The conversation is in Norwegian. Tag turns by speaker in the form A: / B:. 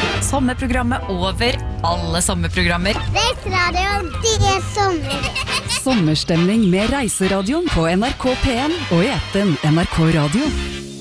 A: Sommerprogrammet over alle sommerprogrammer.
B: Reiseradioen, det sommer.
C: Sommerstemning med Reiseradioen på NRK P1 og i appen NRK Radio.